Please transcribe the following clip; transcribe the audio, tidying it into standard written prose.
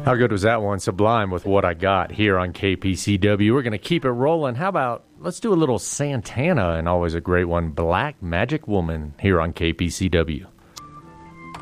How good was that one? Sublime with What I Got here on KPCW. We're going to keep it rolling. How about, let's do a little Santana, and always a great one, Black Magic Woman here on KPCW.